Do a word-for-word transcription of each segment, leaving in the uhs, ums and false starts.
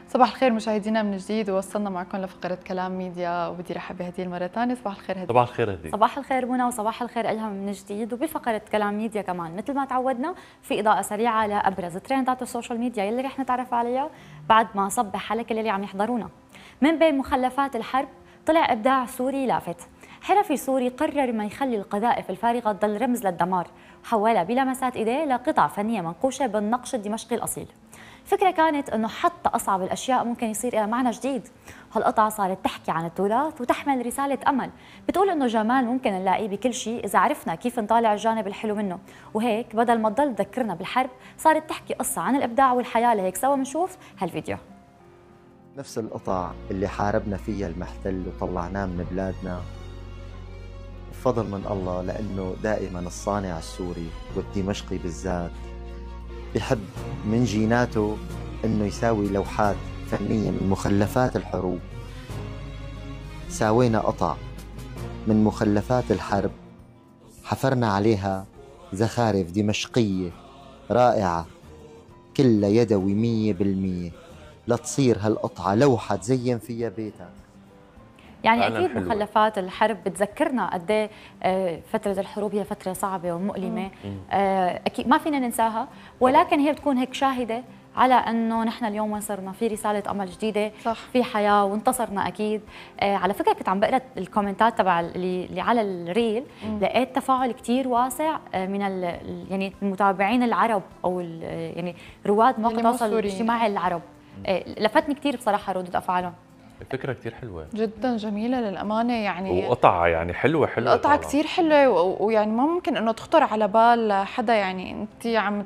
صباح الخير مشاهدينا من جديد، ووصلنا معكم لفقرة كلام ميديا، وبدي رحب بهدية المرة ثانية. صباح الخير هدية. صباح الخير هدية. صباح الخير منى، وصباح الخير إلها من جديد. وبفقرة كلام ميديا كمان مثل ما تعودنا في إضاءة سريعة لأبرز ترندات السوشيال ميديا يلي رح نتعرف عليها بعد ما صبح حلقة اللي عم يحضرونا. من بين مخلفات الحرب طلع إبداع سوري لافت. حرفي سوري قرر ما يخلي القذائف الفارغة تضل رمز للدمار، حولها بلمسات إيديه لقطع فنية منقوشة بالنقش الدمشقي الأصيل. الفكرة كانت أنه حتى أصعب الأشياء ممكن يصير لها معنى جديد. هالقطعة صارت تحكي عن التراث وتحمل رسالة أمل، بتقول أنه جمال ممكن نلاقيه بكل شيء إذا عرفنا كيف نطالع الجانب الحلو منه، وهيك بدل ما تضل تذكرنا بالحرب صارت تحكي قصة عن الإبداع والحياة. لهيك سوا بنشوف هالفيديو. نفس القطع اللي حاربنا فيها المحتل وطلعناه من بلادنا بفضل من الله، لأنه دائما الصانع السوري والدمشقي بالذات بحب من جيناته أنه يساوي لوحات فنية من مخلفات الحروب. ساوينا قطع من مخلفات الحرب، حفرنا عليها زخارف دمشقية رائعة كلها يدوي مية بالمية لتصير هالقطعة لوحة تزين فيها بيتك. يعني أكيد حلوة. مخلفات الحرب بتذكرنا قد ايه فترة الحروب هي فترة صعبة ومؤلمة، أكيد ما فينا ننساها، ولكن هي بتكون هيك شاهدة على انه نحن اليوم وين صرنا، في رساله امل جديده، صح. في حياه وانتصرنا اكيد. آه على فكره كنت عم بقرا الكومنتات تبع اللي, اللي على الريل، مم. لقيت تفاعل كثير واسع من يعني المتابعين العرب او يعني رواد مواقع التواصل الاجتماعي العرب. آه لفتني كثير بصراحه ردود افعالهم. الفكرة كتير حلوة جدا جميلة للأمانة، يعني وقطعة يعني حلوة حلوة القطعة كتير حلوة، ويعني ما ممكن إنه تخطر على بال حدا. يعني أنت عم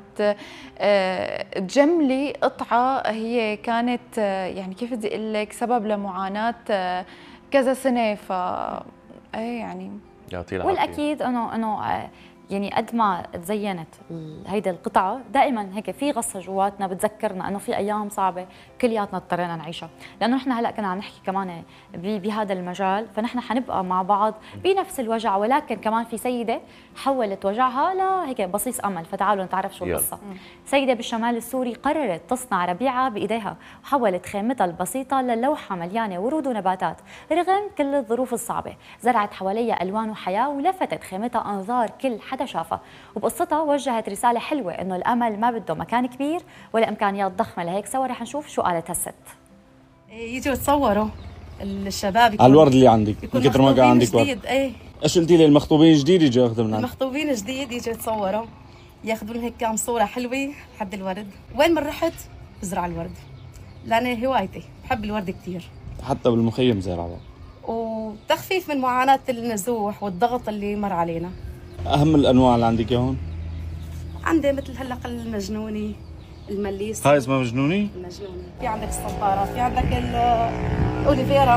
تجملي قطعة هي كانت يعني كيف بدي أقول لك سبب لمعاناة كذا سنة، ف إيه يعني يعطيه العافية. والأكيد إنه إنه يعني قد ما تزينت هيدي القطعة دائما هيك في غصة جواتنا بتذكرنا انه في ايام صعبة كلياتنا اضطرينا نعيشها، لانه نحن هلا كنا عم نحكي كمان بهذا المجال، فنحن حنبقى مع بعض بنفس الوجع، ولكن كمان في سيدة حولت وجعها لهيك بصيص امل. فتعالوا نتعرف شو القصة. سيدة بالشمال السوري قررت تصنع ربيعة بايديها، وحولت خيمتها البسيطة للوحة مليانة ورود ونباتات رغم كل الظروف الصعبة. زرعت حواليها الوان وحياة، ولفتت خيمتها انظار كل حدا شافها، وبقصتها وجهت رسالة حلوة انه الامل ما بده مكان كبير ولا امكانيات ضخمة. لهيك سوا رح نشوف شو قالت هالست. يجوا يتصوروا الشباب على الورد اللي عندك من كثر ما كان عندك ورد. جديد. ايه ايش قلتي لي؟ المخطوبين جديد يجوا ياخذوا من عندك؟ المخطوبين جديد يجوا يتصوروا، ياخذوا هيك كم صورة حلوة حد الورد. وين ما رحت بزرع الورد، لأن هوايتي بحب الورد كثير، حتى بالمخيم زرعه. وتخفيف من معاناة النزوح والضغط اللي مر علينا. أهم الأنواع اللي عندك هون؟ عندي مثل هلا المجنوني، المليس. هاي اسمها مجنوني؟ المجنوني. في عندك الصبارة، في عندك الأوليفيرا.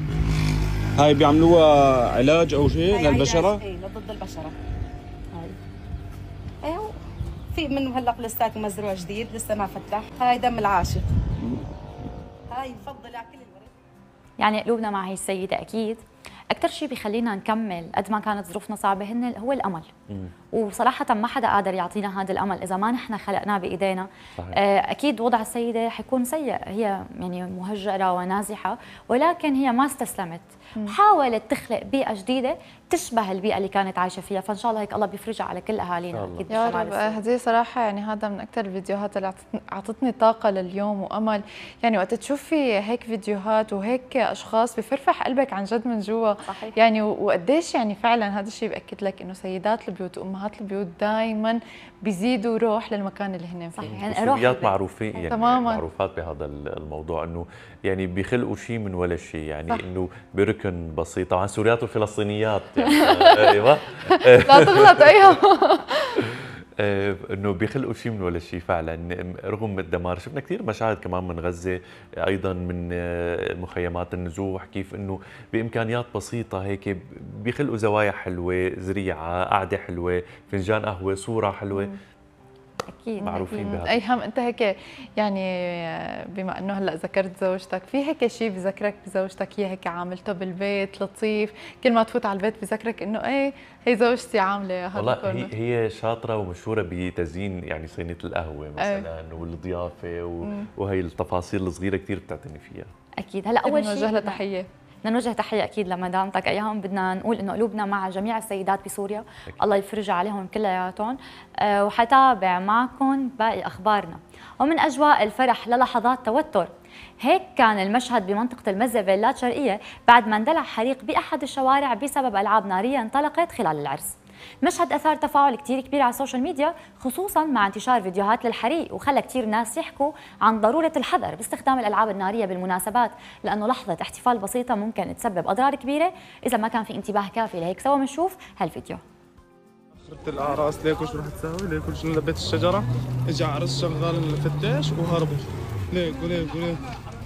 هاي بيعملوها علاج أو شيء للبشرة؟ اي ضد البشرة. هاي ايوه. في منه هلا لساته مزروع جديد لسه ما فتح. هاي دم العاشق. هاي مفضلة على كل الورد. يعني قلوبنا مع هي السيدة أكيد. أكثر شيء بيخلينا نكمل قد ما كانت ظروفنا صعبة هن هو الأمل. مم. وصراحة ما حدا قادر يعطينا هذا الأمل إذا ما نحن خلقناه بإيدينا. آه أكيد وضع السيدة حيكون سيء، هي يعني مهجرة ونازحة، ولكن هي ما استسلمت. مم. حاولت تخلق بيئة جديدة تشبه البيئة اللي كانت عايشة فيها، فإن شاء الله هيك الله بيفرجها على كل أهالينا. أكيد يا رب. هذه صراحة يعني هذا من أكثر الفيديوهات اللي أعطتني طاقة لليوم وأمل. يعني وقت تشوفي هيك فيديوهات وهيك أشخاص بفرفح قلبك عن جد من جوا. صحيح. يعني وقديش يعني فعلا هذا الشيء بأكد لك إنه سيدات البيوت وأمهات البيوت دائما بيزيدوا روح للمكان اللي هن فيه. يعني السوريات معروفين يعني تماما معروفات بهذا الموضوع، انه يعني بيخلقوا شيء من ولا شيء، يعني انه بركن بسيط. طبعا السوريات والفلسطينيات يعني ايوه لا تغلط. ايوه انه بيخلقوا شيء من ولا شيء فعلا رغم الدمار. شفنا كثير مشاهد كمان من غزه، ايضا من مخيمات النزوح، كيف انه بامكانيات بسيطه هيك بيخلقوا زوايا حلوه، زريعه، قعده حلوه، فنجان قهوه، صوره حلوه. اكيد معروفين بهذا. ايهم انت هيك يعني بما انه هلا ذكرت زوجتك، في هيك شيء بذكرك بزوجتك هي هيك عاملته بالبيت لطيف، كل ما تفوت على البيت بذكرك انه ايه هي زوجتي عامله هذا؟ والله هي هي شاطره ومشهوره بتزيين يعني صينيه القهوه مثلا أي. والضيافه وهي التفاصيل الصغيره كثير بتعتني فيها. اكيد. هلا اول شيء نوجه لها تحيه، بدنا نوجه تحيه اكيد لمدامتك ايام، بدنا نقول انه قلوبنا مع جميع السيدات بسوريا، أكيد. الله يفرجها عليهم كلياتهم، أه وحتابع معكم باقي اخبارنا. ومن اجواء الفرح للحظات توتر، هيك كان المشهد بمنطقه المزه فيلات شرقيه بعد ما اندلع حريق باحد الشوارع بسبب العاب ناريه انطلقت خلال العرس. المشهد اثار تفاعل كثير كبير على السوشيال ميديا، خصوصا مع انتشار فيديوهات للحريق، وخلى كثير ناس يحكوا عن ضروره الحذر باستخدام الالعاب الناريه بالمناسبات، لانه لحظه احتفال بسيطه ممكن تسبب اضرار كبيره اذا ما كان في انتباه كافي. لهيك سوا بنشوف هالفيديو. اخرت الاعراس، ليك وش رح تساوي؟ ليك وش لبيت الشجره؟ اجى عرس شغال الفتاش وهربوا. ليك وليك وليك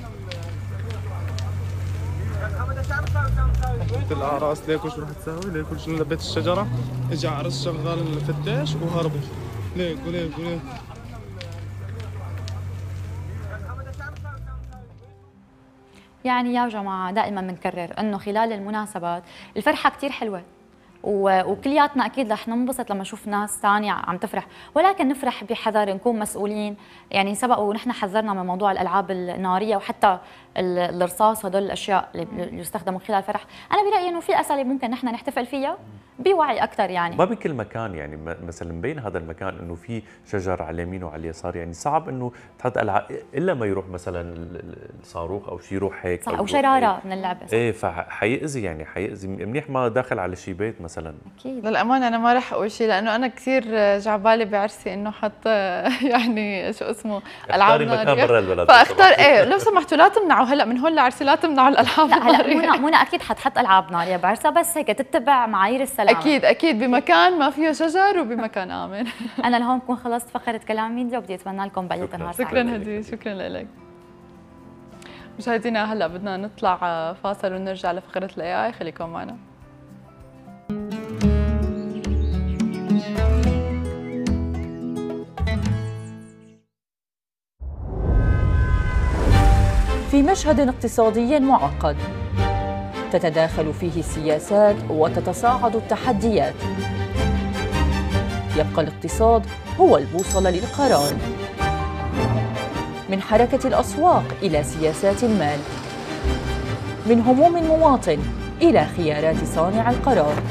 اخرت الاعراس، ليك وش رح تساوي؟ ليك وش لبيت الشجره؟ اجى عرس شغال الفتاش وهربوا. ليك وليك وليك يعني يا جماعه دائما بنكرر انه خلال المناسبات الفرحه كثير حلوه، وكلياتنا اكيد رح ننبسط لما نشوف ناس ثانيه عم تفرح، ولكن نفرح بحذر، نكون مسؤولين. يعني سبق ونحن حذرنا من موضوع الالعاب الناريه وحتى الرصاص، هدول الاشياء اللي يستخدموا خلال الفرح. انا برايي انه في اساليب ممكن نحن نحتفل فيها بوعي اكثر، يعني ما بكل مكان، يعني مثلا مبين هذا المكان انه في شجر على اليمين وعلى اليسار، يعني صعب انه تحط العاب الا ما يروح مثلا الصاروخ او شيء يروح هيك صح، او شراره من اللعبه. ايه فحيأذي، يعني حيأذي، منيح ما داخل على شي بيت مثلا. اكيد. للامانه انا ما راح اقول شيء، لانه انا كثير جعبالي بعرسي انه حط يعني شو اسمه العاب ناريه، برا البلد فاختار ايه لو سمحتوا لا تمنعوا هلا من هون لعرسي، لا تمنعوا الالعاب لا هلا منى منى اكيد حتحط العاب ناريه بعرسها، بس هيك تتبع معايير السلامه. اكيد اكيد بمكان ما فيه شجر وبمكان امن. انا لهون بكون خلصت فقره كلام ميديا، وبدي اتمنى لكم بقيه النهار سعيد. شكرا هدي، شكرا لك. مشاهدينا هلا بدنا نطلع فاصل ونرجع لفقره الاي اي، خليكم معنا. في مشهد اقتصادي معقد تتداخل فيه السياسات وتتصاعد التحديات، يبقى الاقتصاد هو البوصلة للقرار، من حركة الأسواق إلى سياسات المال، من هموم المواطن إلى خيارات صانع القرار.